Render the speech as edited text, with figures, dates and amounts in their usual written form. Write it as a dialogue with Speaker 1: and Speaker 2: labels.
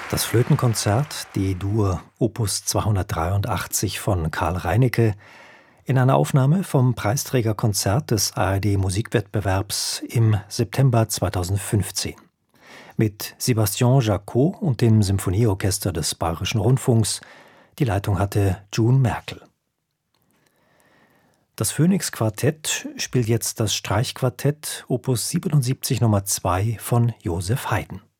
Speaker 1: Das Flötenkonzert D-Dur Opus 283 von Karl Reinicke in einer Aufnahme vom Preisträgerkonzert des ARD-Musikwettbewerbs im September 2015. Mit Sebastian Jacot und dem Symphonieorchester des Bayerischen Rundfunks. Die Leitung hatte June Merkel. Das Phoenix-Quartett spielt jetzt das Streichquartett Opus 77 Nummer 2 von Joseph Haydn.